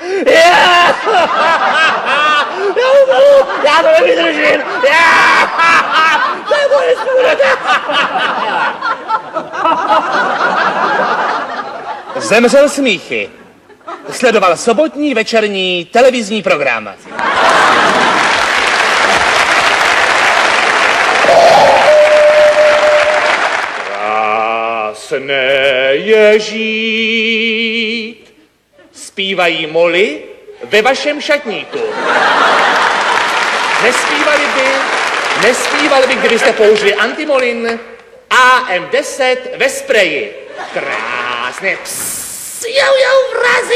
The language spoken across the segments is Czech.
Já to nevydržím! To je moje Zemřel smíchy. Sledoval sobotní večerní televizní program. Krásné je žít, zpívají moly ve vašem šatníku. Nespívali by, kdybyste použili antimolin AM10 ve spreji. Krásně. Pss, vrazi,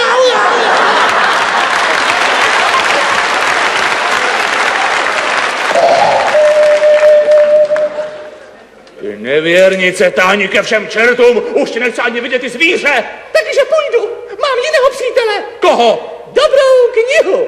Ty nevěrnice, táhni ke všem čertům, už ti nechce ani vidět ty zvíře. Takže půjdu, mám jiného přítele. Koho? Dobrou knihu.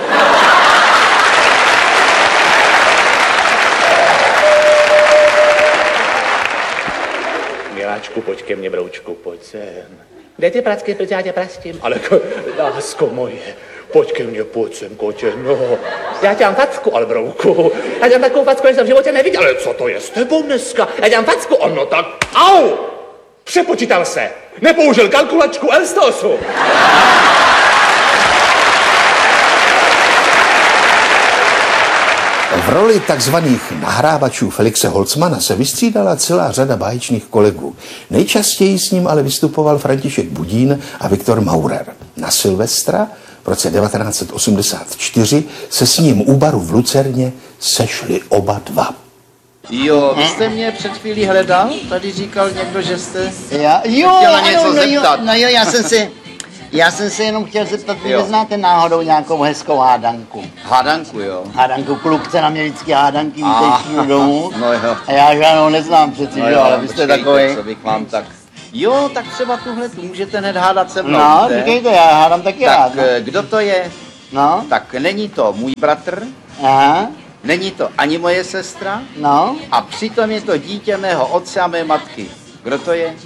Miláčku, pojď ke mně, broučku, pojď sem. Kde ty pracky, protože já tě prastím? Ale lásko moje, pojď ke mně, pojď sem, kotě, no. Já tě mám facku, ale brouku. Já tě mám takovou facku, že jsem v životě neviděl. Ale co to je s tebou dneska? Já tě mám facku, ono tak. Au! Přepočítal se. Nepoužil kalkulačku L108. V roli takzvaných nahrávačů Felixe Holzmana se vystřídala celá řada báječných kolegů. Nejčastěji s ním ale vystupoval František Budín a Viktor Maurer. Na Silvestra v roce 1984 se s ním u baru v Lucerně sešli oba dva. Jo, vy jste mě před chvílí hledal? Tady říkal někdo, že jste Jo, chtěla něco zeptat. No jo, já jsem se jenom chtěl zeptat, vy neznáte náhodou nějakou hezkou hádanku? Hádanku, jo. Hádanku, kluk chce na mě vždycky hádanky, víte, domů. No jo. A já žádnou neznám přeci, No jo, ale vy jste takový. Co bych vám tak... Jo, tak třeba tuhle tu můžete hned hádat se mnou. No, říkejte, já hádám taky tak, rád. No. Kdo to je? No. Tak není to můj bratr, Aha. není to ani moje sestra, No. a přitom je to dítě mého otce a mé matky. Kdo to je?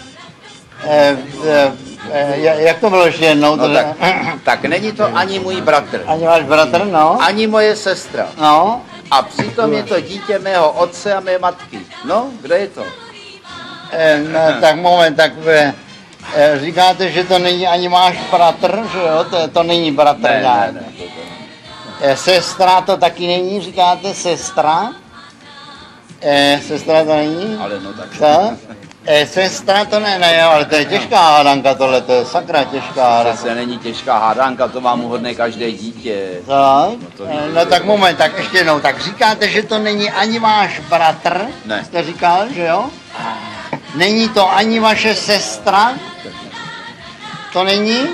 Jak to bylo ještě jednou? No tak není to ani můj bratr, Ani váš bratr, no. ani moje sestra. No. A přitom je to dítě mého otce a mé matky. No, kdo je to? No, tak moment, tak říkáte, že to není ani váš bratr, že jo? To není bratr nějak. Ne. Sestra to taky není, říkáte sestra? Sestra to není? Ale no tak. Co? Sestra to ne, ale to je těžká hádanka tohle, to je sakra těžká hádanka. Přece není těžká hádanka, to vám uhodne každé dítě. Tak? No tak moment, tak ještě jednou, tak říkáte, že to není ani váš bratr? Ne. Jste říkal, že jo? Není to ani vaše sestra? To není?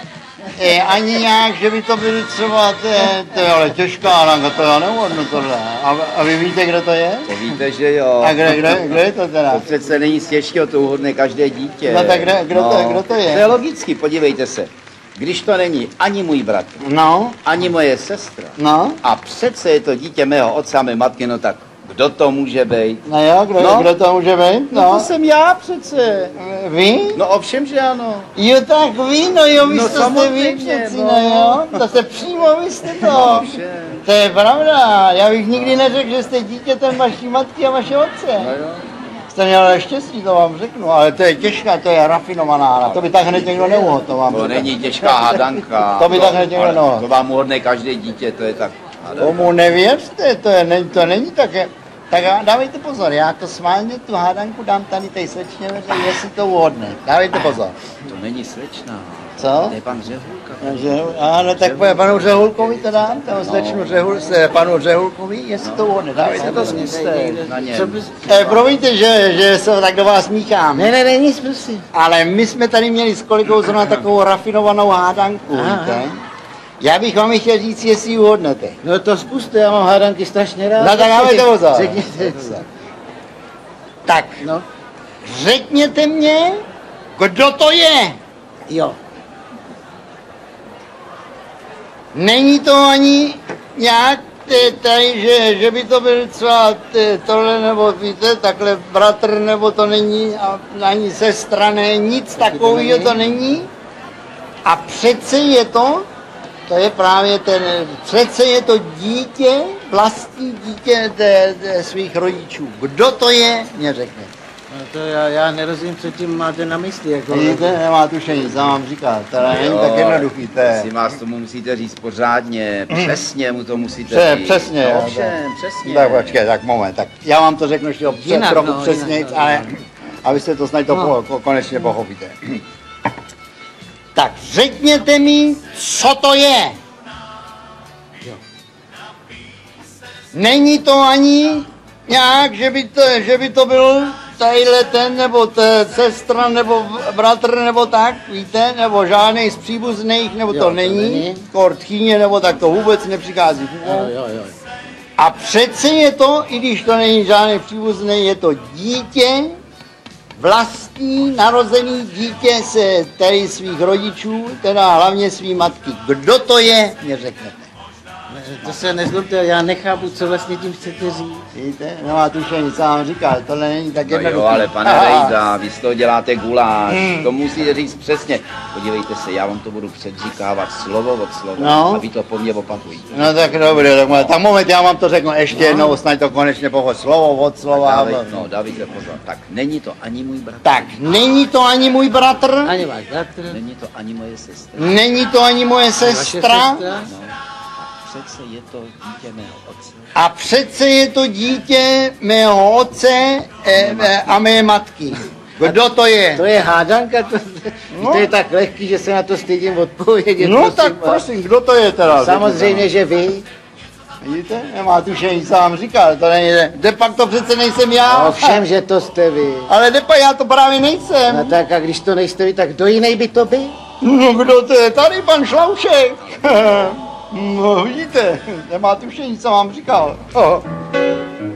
Ani nějak, že by to byly třeba, to je ale těžká hádanka, to já neuhodnu tohle. A vy víte, kdo to je? To víte, že jo. A kdo je to teda? To přece není z těžkého, to uhodne každé dítě. No tak kdo to je? To je logicky, podívejte se. Když to není ani můj bratr, No, ani moje sestra, no. a přece je to dítě mého otce a mé matky, no tak kdo to může být? No jo, kdo to může být? No to jsem já přece. Vy? No ovšem, že ano. Jo, tak vy, no jo, vy No jste vy samozřejmě, přeci, no. no jo. To se přímo, vy jste to. No, ovšem. To je pravda, já bych nikdy neřekl, že jste dítětem vaší matky a vaše otce. No jo. Jste měl štěstí, to vám řeknu, ale to je těžká, to je rafinovaná hra. To by tak hned někdo neuhodl, to vám To řeknu. není těžká hádanka. To by tak hned někdo ale neuhodl. to vám uhodne každé dítě, to je tak. hádanka. Tomu nevěřte, to není také. Tak dávejte pozor, já to sválně tu hádanku dám tady té slečně, jestli to uhodne. Dávejte pozor. To není slečna. Co? To je pan Řehulka. Ano, tak panu Řehulkovi to dám, tomu slečnu panu Řehulkovi, jestli to uhodne. Dávejte to zkuste. Na něm. Promiňte, že se tak do vás míchám. Ne, nic prosím. Ale my jsme tady měli s kolegou zrovna takovou rafinovanou hádanku, víte? Já bych vám chtěl říct, jestli ji uhodnete. No to zkuste, já mám hádanky strašně rád. No tak dávejte pozor. Řekněte. Tak, No. řekněte mě, kdo to je. Jo. Není to ani nějak tady, že by to byl třeba tohle, nebo víte, takhle bratr, nebo to není, ani sestra, ne, nic takového to není. A přece je to je právě přece je to dítě, vlastní dítě svých rodičů. Kdo to je, mě řekne. No to já nerozumím, co tím máte na mysli. Jako... Vidíte, nemá tušení, co vám říká, teda není tak jednoduchý, to je. Si vás tomu musíte říct pořádně, přesně mu to musíte říct. Přesně, no, jo, všem, přesně. Tak počkej, tak moment, tak já vám to řeknu ještě Jinak, trochu no, přesněji, jinak, ale abyste to snad konečně pochopíte. Tak řekněte mi, co to je. Není to ani nějak, že by to byl tadyhle ten, nebo sestra, nebo bratr, nebo tak, víte, nebo žádný z příbuzných, nebo to není, tchýně, nebo tak to vůbec nepřichází v úvahu. Jo. A přece je to, i když to není žádný příbuzný, je to dítě, vlastní narozený dítě se tady svých rodičů, teda hlavně svý matky. Kdo to je, mě řeknete. To se nezlobte, já nechápu, co vlastně tím chcete říct. Víte, nemá tušení, co vám říká, tohle není tak No jednoduché. jo, ale pane Rejda, vy z toho děláte guláš, to musíte říct přesně. Podívejte se, já vám to budu předříkávat slovo od slova No. a vy to po mně opakujte. No tak dobře, tak moment, já vám to řeknu ještě jednou, snad to konečně pochod slovo od slova. Dávejte pozor. Tak není to ani můj bratr, Tak, není to ani můj bratr, Ani váš bratr, není to ani moje sestra. není to ani moje vaše sestra, Přece je to dítě mého otce. a přece je to dítě mého otce a mé matky. Kdo to je? to je hádanka, to je tak lehký, že se na to stydím odpovědět. No tak prosím, kdo to je teda? Samozřejmě, že vy. Vidíte, nemá tušení, co vám říkal, to není, de pak to přece nejsem já. Ovšem, že to jste vy. Ale de pak já to právě nejsem. No tak a když to nejste vy, tak kdo jiný by to byl? No kdo to je? Tady pan Šlaušek. No vidíte, nemá tušení, co vám říkal.